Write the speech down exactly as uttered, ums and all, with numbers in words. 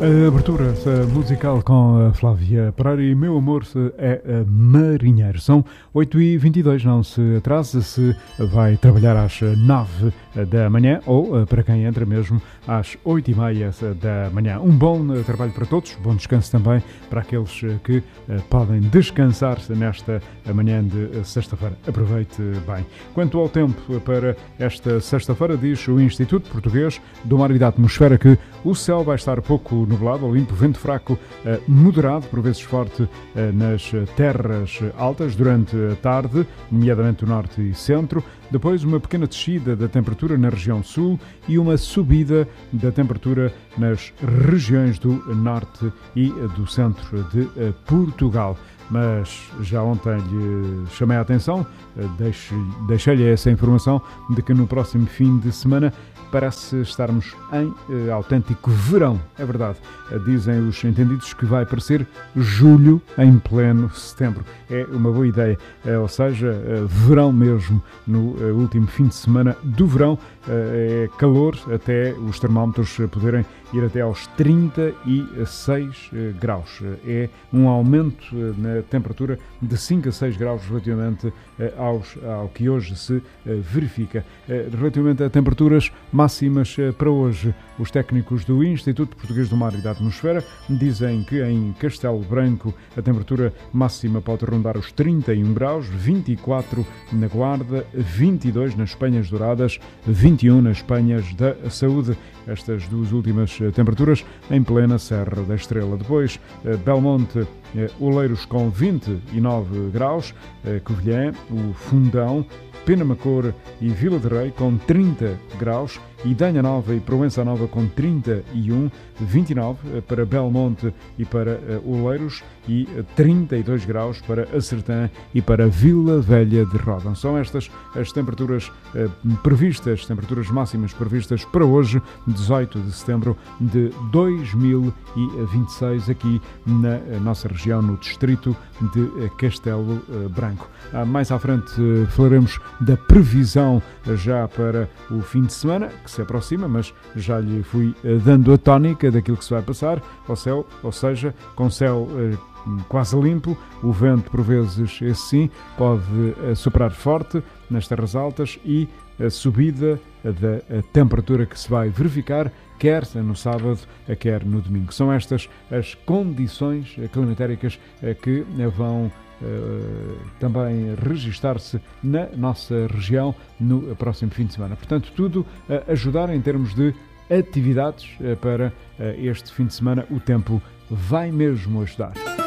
A abertura musical com a Flávia Pereira e Meu Amor é Marinheiro. São oito e vinte e dois, não se atrase se vai trabalhar às nove da manhã ou, para quem entra mesmo, às oito e meia da manhã. Um bom trabalho para todos, bom descanso também para aqueles que podem descansar nesta manhã de sexta-feira. Aproveite bem. Quanto ao tempo para esta sexta-feira, diz o Instituto Português do Mar e da Atmosfera que o céu vai estar pouco nublado ou limpo, vento fraco moderado, por vezes forte nas terras altas durante a tarde, nomeadamente o norte e centro. Depois uma pequena descida da temperatura na região sul e uma subida da temperatura nas regiões do norte e do centro de Portugal. Mas já ontem lhe chamei a atenção, deixei-lhe essa informação de que no próximo fim de semana parece estarmos em eh, autêntico verão. É verdade. Dizem os entendidos que vai parecer julho em pleno setembro. É uma boa ideia. Eh, ou seja, eh, verão mesmo no eh, último fim de semana do verão. Eh, é calor até os termómetros poderem ir até aos trinta e seis eh, graus. É um aumento eh, na temperatura de cinco a seis graus relativamente eh, aos, ao que hoje se eh, verifica. Eh, relativamente a temperaturas máximas para hoje, os técnicos do Instituto Português do Mar e da Atmosfera dizem que em Castelo Branco a temperatura máxima pode rondar os trinta e um graus, vinte e quatro na Guarda, vinte e dois nas Penhas Douradas, vinte e um nas Penhas da Saúde. Estas duas últimas temperaturas em plena Serra da Estrela. Depois, Belmonte, Oleiros com vinte e nove graus, Covilhã, o Fundão, Penamacor e Vila de Rei com trinta graus, Idanha Nova e Proença Nova com trinta e um, vinte e nove para Belmonte e para Oleiros e trinta e dois graus para a Sertã e para Vila Velha de Ródão. São estas as temperaturas eh, previstas, temperaturas máximas previstas para hoje, dezoito de setembro de dois mil e vinte e seis, aqui na nossa região, no distrito de Castelo Branco. Mais à frente falaremos da previsão já para o fim de semana, que se aproxima, mas já lhe fui dando a tónica daquilo que se vai passar ao céu, ou seja, com céu quase limpo, o vento por vezes, esse sim, pode soprar forte nas terras altas e a subida da temperatura que se vai verificar, quer no sábado, quer no domingo. São estas as condições climatéricas que vão Uh, também registar-se na nossa região no próximo fim de semana. Portanto, tudo a ajudar em termos de atividades uh, para uh, este fim de semana. O tempo vai mesmo ajudar.